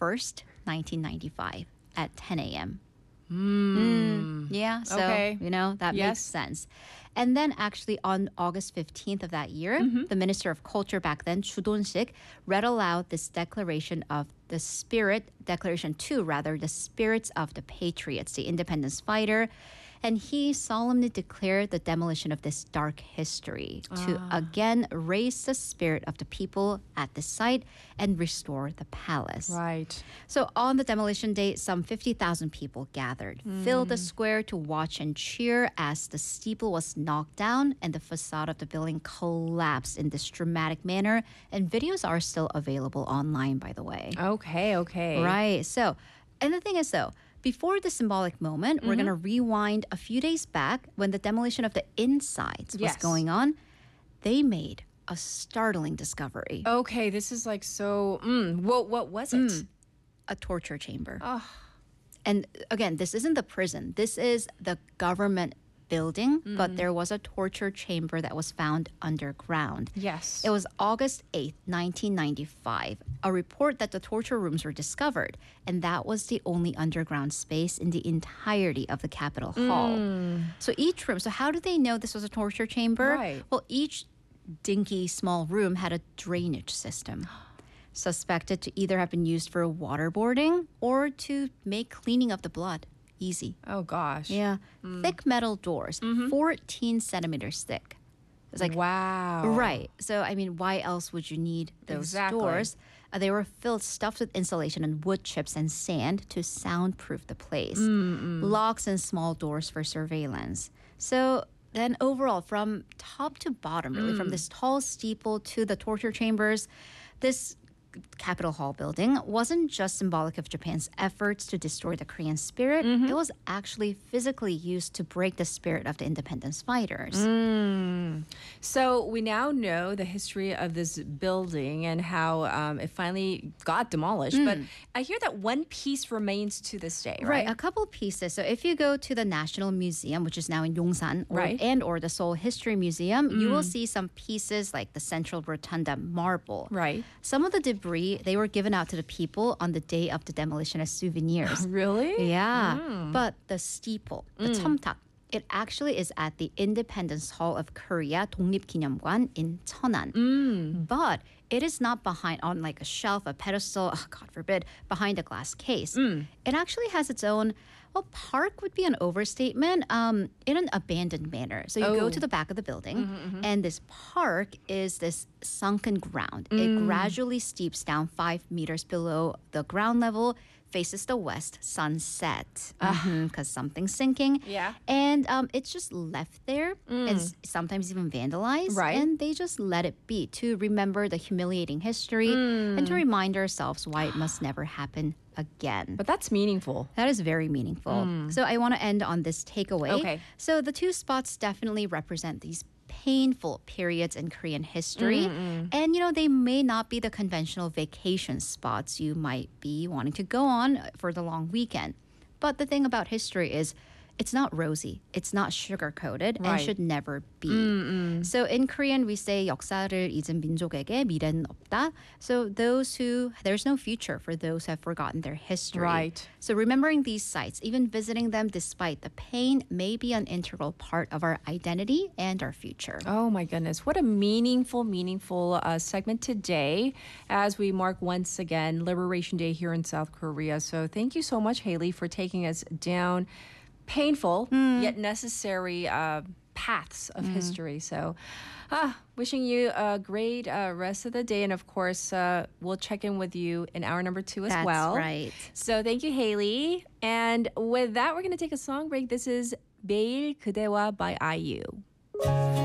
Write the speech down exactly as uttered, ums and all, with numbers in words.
first, nineteen ninety-five at ten a.m. Mm. Mm, yeah, so, Okay. you know, that Yes. makes sense. And then actually on August fifteenth of that year, Mm-hmm. the Minister of Culture back then, Chu Dong-sik, read aloud this declaration of the spirit, declaration two rather, the spirits of the patriots, the independence fighter. And he solemnly declared the demolition of this dark history to Ah. again raise the spirit of the people at the site and restore the palace. Right. So on the demolition date, some fifty thousand people gathered, filled the square to watch and cheer as the steeple was knocked down and the facade of the building collapsed in this dramatic manner. And videos are still available online, by the way. Okay, okay. Right. So, and the thing is, though, before the symbolic moment, we're going to rewind a few days back when the demolition of the insides was Yes. going on. They made a startling discovery. Okay, this is like so. Mm, what what was it? A torture chamber. Oh. And again, this isn't the prison. This is the government building, but there was a torture chamber that was found underground. Yes. It was August eighth, nineteen ninety-five, a report that the torture rooms were discovered, and that was the only underground space in the entirety of the Capitol Hall. So each room, so how did they know this was a torture chamber? Right. Well, each dinky small room had a drainage system. Suspected to either have been used for waterboarding or to make cleaning of the blood easy. Oh gosh. Yeah. Thick metal doors, fourteen centimeters thick. It's like, wow. right. So, I mean, why else would you need those Exactly. doors? Uh, they were filled, stuffed with insulation and wood chips and sand to soundproof the place. Locks and small doors for surveillance. So then overall, from top to bottom, really, from this tall steeple to the torture chambers, this Capitol Hall building wasn't just symbolic of Japan's efforts to destroy the Korean spirit. It was actually physically used to break the spirit of the independence fighters. So we now know the history of this building and how um, it finally got demolished. But I hear that one piece remains to this day, right? Right, a couple pieces. So if you go to the National Museum, which is now in Yongsan, or, Right. and or the Seoul History Museum, you will see some pieces like the Central Rotunda marble. Right. Some of the debris, they were given out to the people on the day of the demolition as souvenirs. Really? Yeah. But the steeple, the 첨탑, it actually is at the Independence Hall of Korea, 독립기념관 in Cheonan. But it is not behind on like a shelf, a pedestal, oh, God forbid, behind a glass case. It actually has its own, well, park would be an overstatement, um, in an abandoned manner. So you Oh. go to the back of the building, and this park is this sunken ground. It gradually steeps down five meters below the ground level, faces the west, sunset, because something's sinking. Yeah. And um, it's just left there, and s- sometimes even vandalized. Right. And they just let it be to remember the humiliating history and to remind ourselves why it must never happen again. But that's meaningful. That is very meaningful. So I want to end on this takeaway. Okay. So the two spots definitely represent these painful periods in Korean history. And, you know, they may not be the conventional vacation spots you might be wanting to go on for the long weekend. But the thing about history is it's not rosy, it's not sugar-coated, and Right. should never be. So in Korean, we say 역사를 잊은 민족에게 미래는 없다. So those who, there's no future for those who have forgotten their history. Right. So remembering these sites, even visiting them despite the pain, may be an integral part of our identity and our future. Oh my goodness. What a meaningful, meaningful uh, segment today as we mark once again Liberation Day here in South Korea. So thank you so much, Haley, for taking us down painful yet necessary uh, paths of history. So ah, wishing you a great uh, rest of the day. And of course, uh, we'll check in with you in hour number two as That's well. right. So thank you, Haley. And with that, we're going to take a song break. This is 매일 그대와 by I U.